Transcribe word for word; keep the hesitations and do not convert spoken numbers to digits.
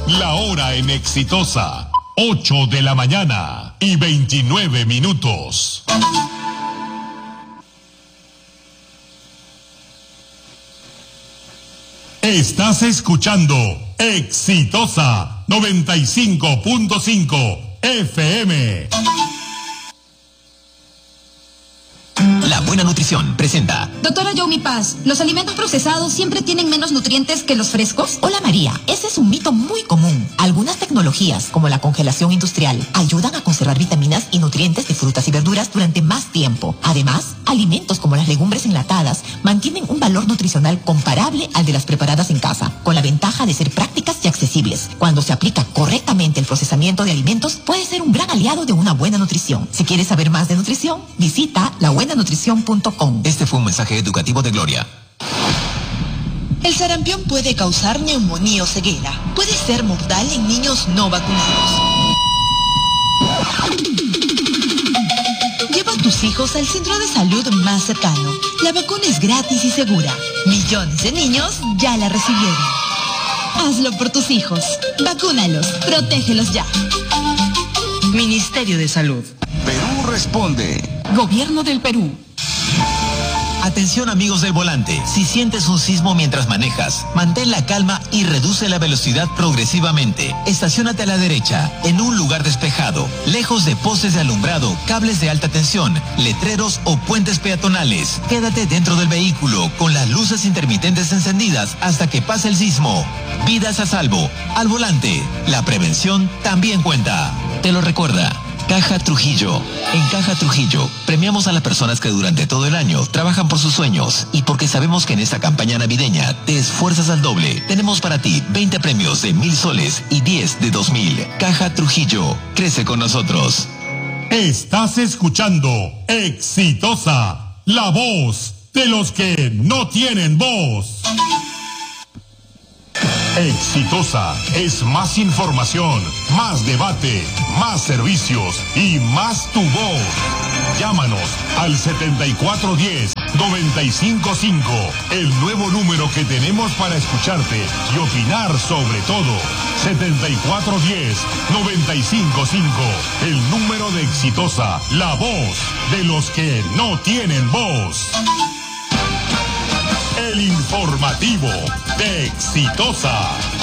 La hora en Exitosa, ocho de la mañana y veintinueve minutos. Estás escuchando Exitosa noventa y cinco punto cinco F M. La Buena Nutrición presenta. Doctora Yomi Paz, ¿los alimentos procesados siempre tienen menos nutrientes que los frescos? Hola María, ese es un mito muy común. Algunas tecnologías, como la congelación industrial, ayudan a conservar vitaminas y nutrientes de frutas y verduras durante más tiempo. Además, alimentos como las legumbres enlatadas mantienen un valor nutricional comparable al de las preparadas en casa, con la ventaja de ser prácticas y accesibles. Cuando se aplica correctamente el procesamiento de alimentos, puede ser un gran aliado de una buena nutrición. Si quieres saber más de nutrición, visita la buena nutrición punto com. Este fue un mensaje educativo de Gloria. El sarampión puede causar neumonía o ceguera. Puede ser mortal en niños no vacunados. Lleva a tus hijos al centro de salud más cercano. La vacuna es gratis y segura. Millones de niños ya la recibieron. Hazlo por tus hijos. Vacúnalos. Protégelos ya. Ministerio de Salud. Perú responde. Gobierno del Perú. Atención amigos del volante, si sientes un sismo mientras manejas, mantén la calma y reduce la velocidad progresivamente. Estaciónate a la derecha, en un lugar despejado, lejos de postes de alumbrado, cables de alta tensión, letreros o puentes peatonales. Quédate dentro del vehículo con las luces intermitentes encendidas hasta que pase el sismo. Vidas a salvo, al volante. La prevención también cuenta. Te lo recuerda Caja Trujillo. En Caja Trujillo premiamos a las personas que durante todo el año trabajan por sus sueños, y porque sabemos que en esta campaña navideña te esfuerzas al doble, tenemos para ti veinte premios de mil soles y diez de dos mil. Caja Trujillo, crece con nosotros. Estás escuchando Exitosa, la voz de los que no tienen voz. Exitosa es más información, más debate, más servicios y más tu voz. Llámanos al setenta y cuatro diez, noventa y cinco cinco, el nuevo número que tenemos para escucharte y opinar sobre todo. setenta y cuatro diez, noventa y cinco cinco, el número de Exitosa, la voz de los que no tienen voz. El informativo de Exitosa.